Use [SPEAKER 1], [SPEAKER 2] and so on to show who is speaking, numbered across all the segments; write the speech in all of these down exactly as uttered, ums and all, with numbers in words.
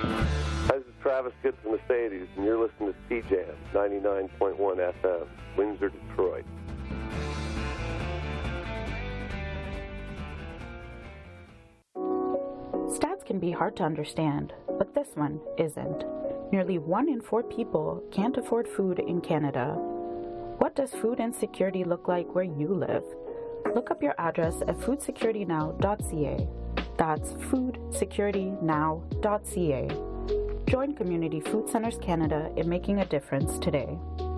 [SPEAKER 1] Hi, this is Travis Good from Mercedes, and you're listening to C-Jam, ninety-nine point one F M, Windsor, Detroit.
[SPEAKER 2] Stats can be hard to understand, but this one isn't. Nearly one in four people can't afford food in Canada. What does food insecurity look like where you live? Look up your address at food security now dot c a. That's food security now dot c a. Join Community Food Centers Canada in making a difference today.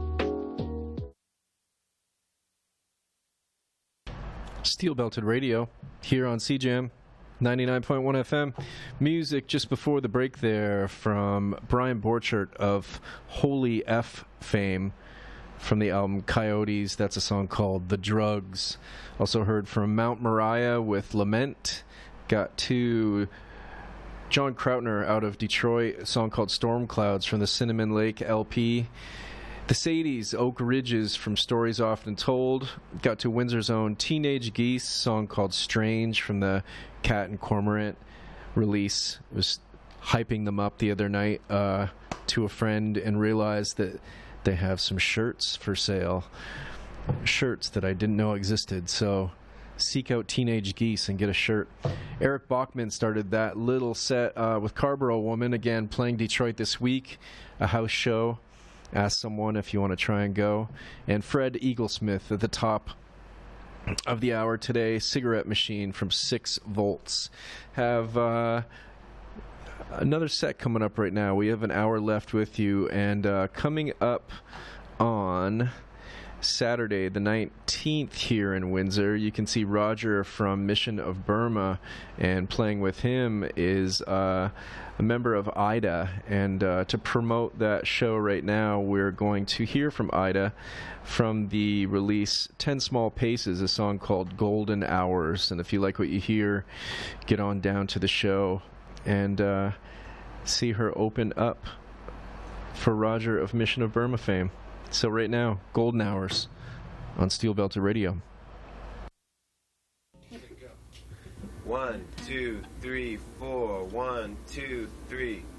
[SPEAKER 3] Steel Belted Radio here on C-Jam ninety-nine point one F M. Music just before the break there from Brian Borchert of Holy F fame from the album Coyotes. That's a song called The Drugs. Also heard from Mount Moriah with Lament. Got to John Krautner out of Detroit, a song called Storm Clouds from the Cinnamon Lake L P. The Sadies, Oak Ridges from Stories Often Told. Got to Windsor's own Teenage Geese, song called Strange from the Cat and Cormorant release. I was hyping them up the other night uh, to a friend and realized that they have some shirts for sale. Shirts that I didn't know existed, so seek out Teenage Geese and get a shirt. Eric Bachman started that little set uh, with Carborough Woman, again playing Detroit this week, a house show. Ask someone if you want to try and go. And Fred Eaglesmith at the top of the hour today, Cigarette Machine from six volts. Have uh, another set coming up right now. We have an hour left with you, and uh, coming up on Saturday the nineteenth here in Windsor, you can see Roger from Mission of Burma, and playing with him is uh, a member of Ida. And uh, to promote that show right now, we're going to hear from Ida from the release ten Small Paces, a song called Golden Hours. And if you like what you hear, get on down to the show and uh, see her open up for Roger of Mission of Burma fame. So right now, Golden Hours on Steel Belted Radio.
[SPEAKER 4] One, two, three, four. One, two, three.